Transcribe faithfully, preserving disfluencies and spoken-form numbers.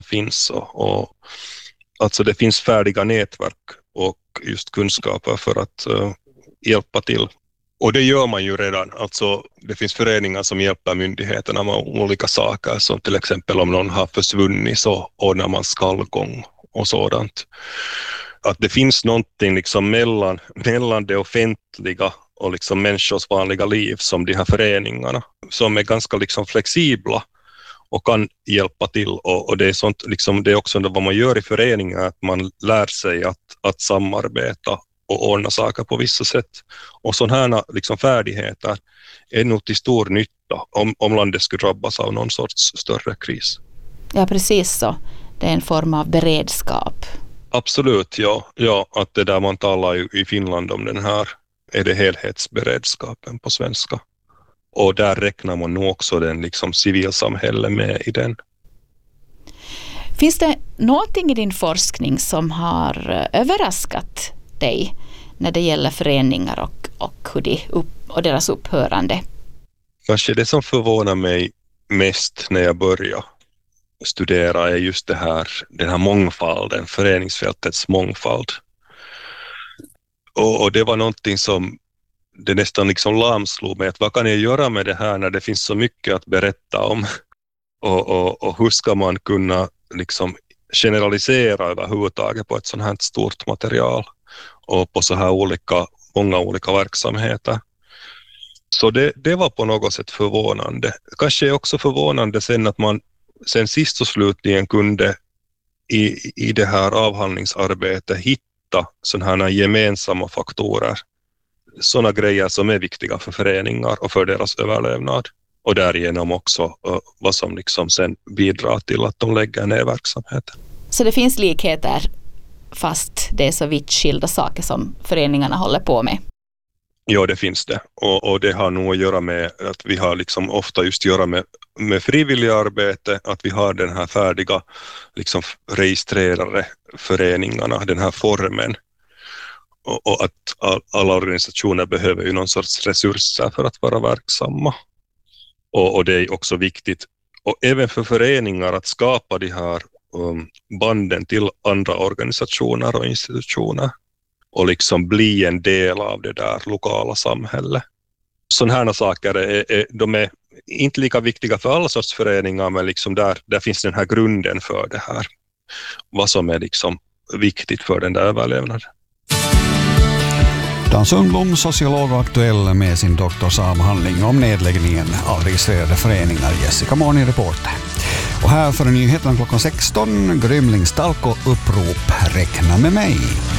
finns. Och, och, alltså det finns färdiga nätverk och just kunskaper för att uh, hjälpa till. Och det gör man ju redan. Alltså, det finns föreningar som hjälper myndigheterna med olika saker, som till exempel om någon har försvunnit så ordnar man skallgång och sådant. Att det finns någonting liksom mellan, mellan det offentliga och liksom människors vanliga liv som de här föreningarna, som är ganska liksom flexibla och kan hjälpa till. Och, och det är sånt, liksom, det är också vad man gör i föreningar, att man lär sig att, att samarbeta och ordna saker på vissa sätt. Och sådana här liksom färdigheter är nog till stor nytta om, om landet skulle drabbas av någon sorts större kris. Ja, precis så. Det är en form av beredskap. Absolut, ja. ja att det där man talar ju i Finland om den här, är det helhetsberedskapen på svenska. Och där räknar man nog också den liksom civilsamhälle med i den. Finns det någonting i din forskning som har överraskat dig när det gäller föreningar och, och, hur de upp, och deras upphörande? Kanske det som förvånar mig mest när jag börjar studera är just det här, den här mångfalden, föreningsfältets mångfald. Och, och det var någonting som det nästan liksom lamslog mig, att vad kan jag göra med det här när det finns så mycket att berätta om? Och, och, och hur ska man kunna liksom generalisera överhuvudtaget på ett sådant här stort material och på så här olika, många olika verksamheter. Så det, det var på något sätt förvånande. Kanske också förvånande sen att man sen sist och slutligen kunde i, i det här avhandlingsarbetet hitta sådana här gemensamma faktorer. Sådana grejer som är viktiga för föreningar och för deras överlevnad. Och därigenom också uh, vad som liksom sen bidrar till att de lägger ner verksamheten. Så det finns likheter fast det är så vitt skilda saker som föreningarna håller på med? Ja, det finns det. Och, och det har nog att göra med att vi har liksom ofta just göra med, med frivilliga arbete, att vi har den här färdiga liksom registrerade föreningarna, den här formen. Och, och att all, alla organisationer behöver ju någon sorts resurser för att vara verksamma. Och, och det är också viktigt, och även för föreningar, att skapa de här um, banden till andra organisationer och institutioner. Och liksom bli en del av det där lokala samhället. Sådana här saker är, är, de är inte lika viktiga för alla sorts föreningar, men liksom där, där finns den här grunden för det här. Vad som är liksom viktigt för den där överlevnaden. Dan Sundblom, sociolog och aktuell med sin doktorsavhandling om nedläggningen av registrerade föreningar, Jessica Morning reporter. Och här för nyheterna klockan sexton, Grymlingstalk och upprop, räkna med mig.